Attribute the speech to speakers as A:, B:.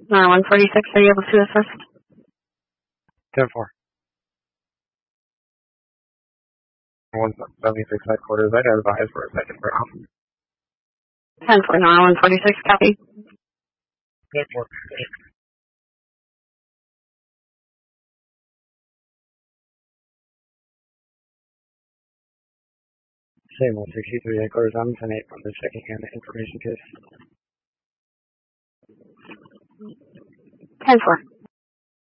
A: 146, are you able to assist?
B: 10-4. 176 headquarters, I'd advise for a second round.
A: 10-4, 146, copy.
B: 10-4. Same 163 headquarters, I'm 10-8 from the checking and the information case.
A: 10-4.